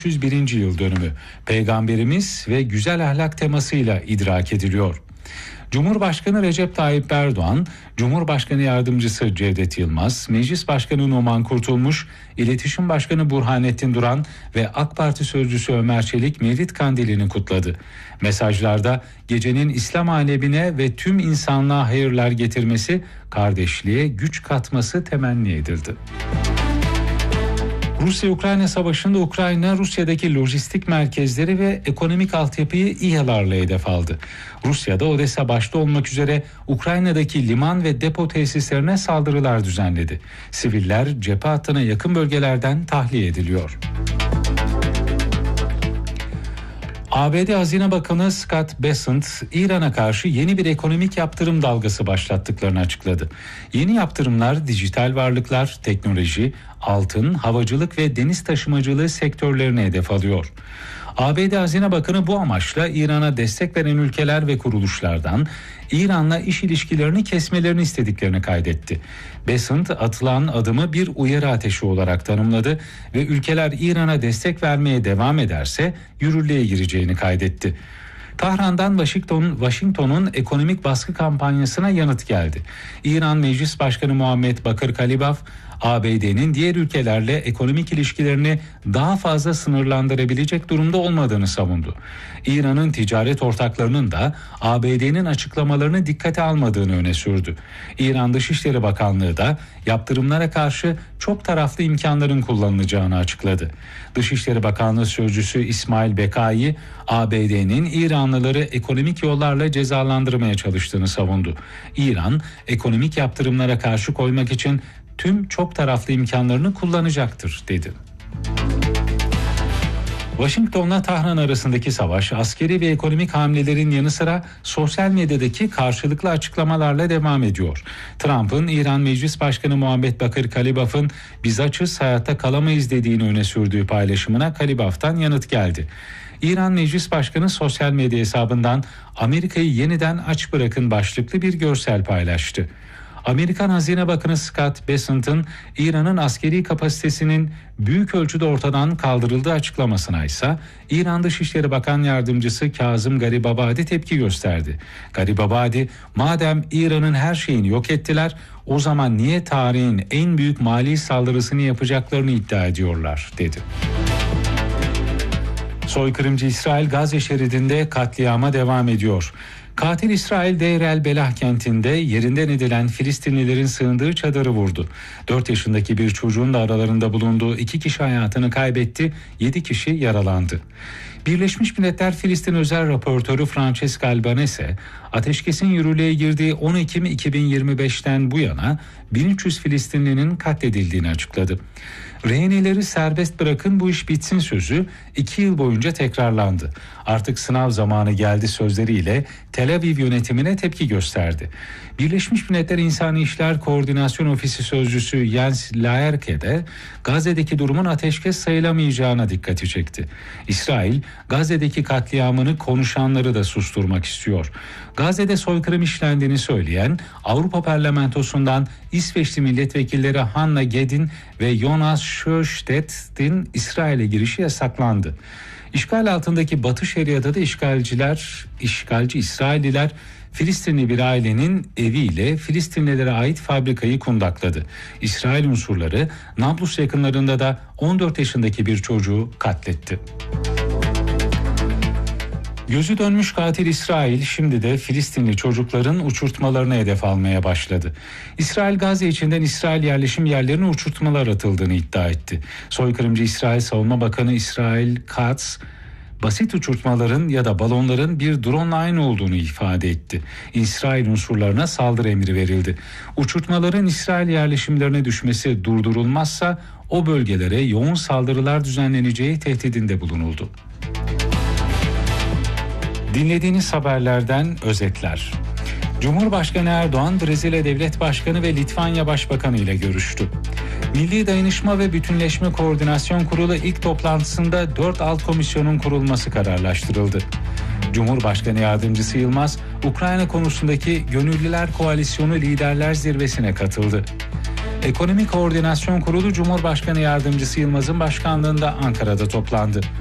101. yıl dönümü, Peygamberimiz ve güzel ahlak temasıyla idrak ediliyor. Cumhurbaşkanı Recep Tayyip Erdoğan, Cumhurbaşkanı Yardımcısı Cevdet Yılmaz, Meclis Başkanı Numan Kurtulmuş, İletişim Başkanı Burhanettin Duran ve AK Parti Sözcüsü Ömer Çelik Mevlid Kandili'ni kutladı. Mesajlarda gecenin İslam alemine ve tüm insanlığa hayırlar getirmesi, kardeşliğe güç katması temenni edildi. Rusya-Ukrayna savaşında Ukrayna, Rusya'daki lojistik merkezleri ve ekonomik altyapıyı İHA'larla hedef aldı. Rusya'da Odessa başta olmak üzere Ukrayna'daki liman ve depo tesislerine saldırılar düzenledi. Siviller cephe hattına yakın bölgelerden tahliye ediliyor. ABD Hazine Bakanı Scott Bessent, İran'a karşı yeni bir ekonomik yaptırım dalgası başlattıklarını açıkladı. Yeni yaptırımlar dijital varlıklar, teknoloji, altın, havacılık ve deniz taşımacılığı sektörlerine hedef alıyor. ABD Hazine Bakanı bu amaçla İran'a destek veren ülkeler ve kuruluşlardan İran'la iş ilişkilerini kesmelerini istediklerini kaydetti. Bessent atılan adımı bir uyarı ateşi olarak tanımladı ve ülkeler İran'a destek vermeye devam ederse yürürlüğe gireceğini kaydetti. Tahran'dan Washington'un ekonomik baskı kampanyasına yanıt geldi. İran Meclis Başkanı Muhammed Bakır Kalibaf, ABD'nin diğer ülkelerle ekonomik ilişkilerini daha fazla sınırlandırabilecek durumda olmadığını savundu. İran'ın ticaret ortaklarının da ABD'nin açıklamalarını dikkate almadığını öne sürdü. İran Dışişleri Bakanlığı da yaptırımlara karşı çok taraflı imkanların kullanılacağını açıkladı. Dışişleri Bakanlığı Sözcüsü İsmail Bekai, ABD'nin İranlıları ekonomik yollarla cezalandırmaya çalıştığını savundu. İran, ekonomik yaptırımlara karşı koymak için tüm çok taraflı imkanlarını kullanacaktır, dedi. Washington'la Tahran arasındaki savaş, askeri ve ekonomik hamlelerin yanı sıra sosyal medyadaki karşılıklı açıklamalarla devam ediyor. Trump'ın İran Meclis Başkanı Muhammed Bakır Kalibaf'ın "biz açız, hayatta kalamayız" dediğini öne sürdüğü paylaşımına Kalibaf'tan yanıt geldi. İran Meclis Başkanı sosyal medya hesabından "Amerika'yı yeniden aç bırakın" başlıklı bir görsel paylaştı. Amerikan Hazine Bakanı Scott Bessent'ın İran'ın askeri kapasitesinin büyük ölçüde ortadan kaldırıldığı açıklamasına ise İran Dışişleri Bakan Yardımcısı Kazım Garibabadi tepki gösterdi. Garibabadi, "madem İran'ın her şeyini yok ettiler, o zaman niye tarihin en büyük mali saldırısını yapacaklarını iddia ediyorlar?" dedi. Soykırımcı İsrail Gazze şeridinde katliama devam ediyor. Katil İsrail Deir el Belah kentinde yerinden edilen Filistinlilerin sığındığı çadırı vurdu. 4 yaşındaki bir çocuğun da aralarında bulunduğu 2 kişi hayatını kaybetti, 7 kişi yaralandı. Birleşmiş Milletler Filistin Özel Raportörü Francesca Albanese, ateşkesin yürürlüğe girdiği 10 Ekim 2025'ten bu yana 1300 Filistinlinin katledildiğini açıkladı. "Rehineleri serbest bırakın, bu iş bitsin" sözü 2 yıl boyunca tekrarlandı. "Artık sınav zamanı geldi" sözleriyle Tel Aviv yönetimine tepki gösterdi. Birleşmiş Milletler İnsani İşler Koordinasyon Ofisi Sözcüsü Jens Laerke de Gazze'deki durumun ateşkes sayılamayacağına dikkati çekti. İsrail, Gazze'deki katliamını konuşanları da susturmak istiyor. Gazze'de soykırım işlendiğini söyleyen Avrupa Parlamentosu'ndan İsveçli milletvekilleri Hanna Gedin ve Jonas Sjöstedt'in İsrail'e girişi yasaklandı. İşgal altındaki Batı Şeria'da da işgalci İsrailliler Filistinli bir ailenin eviyle Filistinlilere ait fabrikayı kundakladı. İsrail unsurları Nablus yakınlarında da 14 yaşındaki bir çocuğu katletti. Gözü dönmüş katil İsrail şimdi de Filistinli çocukların uçurtmalarına hedef almaya başladı. İsrail Gazze içinden İsrail yerleşim yerlerine uçurtmalar atıldığını iddia etti. Soykırımcı İsrail Savunma Bakanı İsrail Katz, basit uçurtmaların ya da balonların bir drone'la aynı olduğunu ifade etti. İsrail unsurlarına saldırı emri verildi. Uçurtmaların İsrail yerleşimlerine düşmesi durdurulmazsa o bölgelere yoğun saldırılar düzenleneceği tehdidinde bulunuldu. Dinlediğiniz haberlerden özetler. Cumhurbaşkanı Erdoğan, Brezilya Devlet Başkanı ve Litvanya Başbakanı ile görüştü. Milli Dayanışma ve Bütünleşme Koordinasyon Kurulu ilk toplantısında 4 alt komisyonun kurulması kararlaştırıldı. Cumhurbaşkanı Yardımcısı Yılmaz, Ukrayna konusundaki Gönüllüler Koalisyonu Liderler Zirvesi'ne katıldı. Ekonomi Koordinasyon Kurulu Cumhurbaşkanı Yardımcısı Yılmaz'ın başkanlığında Ankara'da toplandı.